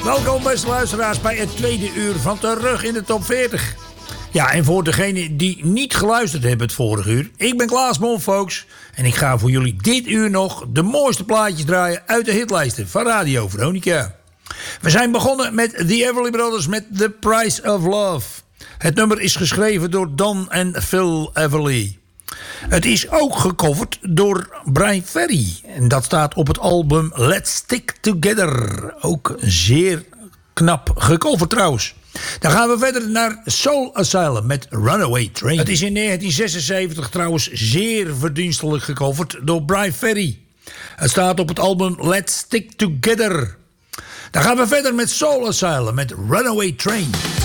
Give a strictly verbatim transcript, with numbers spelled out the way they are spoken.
Welkom beste luisteraars bij het tweede uur van Terug in de Top veertig. Ja, en voor degenen die niet geluisterd hebben het vorige uur, ik ben Klaas Monfolks en ik ga voor jullie dit uur nog de mooiste plaatjes draaien uit de hitlijsten van Radio Veronica. We zijn begonnen met The Everly Brothers met The Price of Love. Het nummer is geschreven door Don en Phil Everly. Het is ook gecoverd door Bryan Ferry. En dat staat op het album Let's Stick Together. Ook zeer knap gecoverd trouwens. Dan gaan we verder naar Soul Asylum met Runaway Train. Het is in negentien zesenzeventig trouwens zeer verdienstelijk gecoverd door Bryan Ferry. Het staat op het album Let's Stick Together. Dan gaan we verder met Soul Asylum met Runaway Train.